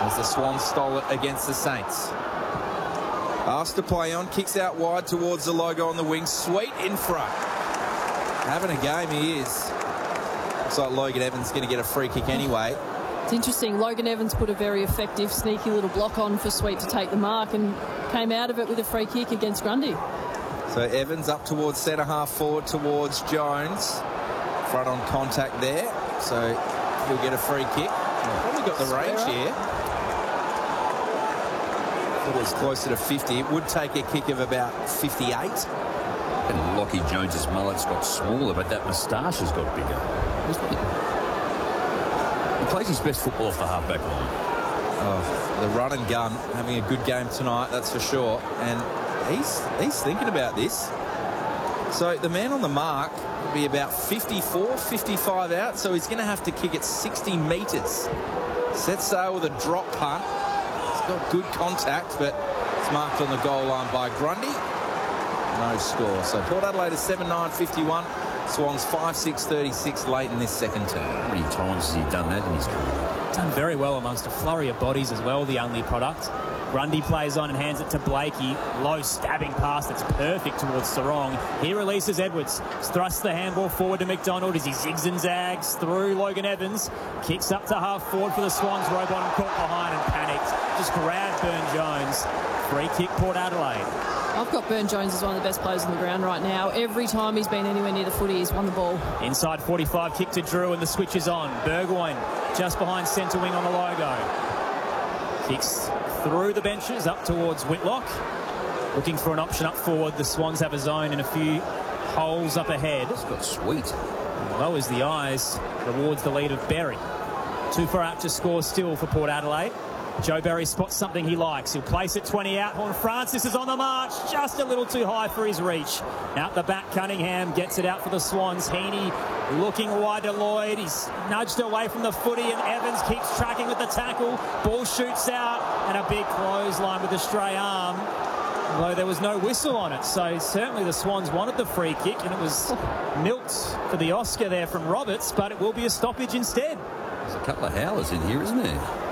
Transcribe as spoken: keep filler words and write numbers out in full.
as the Swans stole it against the Saints. Asked to play on, kicks out wide towards the logo on the wing. Sweet in front. Having a game he is. Looks like Logan Evans going to get a free kick anyway. It's interesting. Logan Evans put a very effective, sneaky little block on for Sweet to take the mark and came out of it with a free kick against Grundy. So Evans up towards centre half forward towards Jones. Front on contact there. So he'll get a free kick. Probably got the range here. It was closer to fifty. It would take a kick of about fifty-eight. And Lockie Jones's mullet's got smaller, but that moustache has got bigger. He plays his best football off the half-back line. Oh, the run and gun, having a good game tonight, that's for sure. And he's he's thinking about this. So the man on the mark will be about fifty-four, fifty-five out, so he's going to have to kick it sixty metres. Set sail with a drop punt. He's got good contact, but it's marked on the goal line by Grundy. No score. So Port Adelaide is seven nine fifty-one. Swans five six thirty-six late in this second term. How many times has he done that in his career? Done very well amongst a flurry of bodies as well, the only product. Grundy plays on and hands it to Blakey. Low stabbing pass that's perfect towards Sarong. He releases Edwards. Thrusts the handball forward to McDonald as he zigs and zags through Logan Evans. Kicks up to half forward for the Swans. Robon caught behind and panicked. Just grabbed Burn Jones. Free kick Port Adelaide. I've got Burn Jones as one of the best players on the ground right now. Every time he's been anywhere near the footy, he's won the ball. Inside forty-five, kick to Drew, and the switch is on. Burgoyne just behind centre wing on the logo. Kicks through the benches up towards Whitlock. Looking for an option up forward. The Swans have a zone in a few holes up ahead. It's got Sweet. Lowers the eyes, rewards the lead of Berry. Too far out to score still for Port Adelaide. Joe Berry spots something he likes. He'll place it twenty out. Horn Francis is on the march. Just a little too high for his reach. Out the back, Cunningham gets it out for the Swans. Heaney looking wide to Lloyd. He's nudged away from the footy and Evans keeps tracking with the tackle. Ball shoots out and a big clothesline with a stray arm. Although there was no whistle on it. So certainly the Swans wanted the free kick and it was milked for the Oscar there from Roberts, but it will be a stoppage instead. There's a couple of howlers in here, isn't there?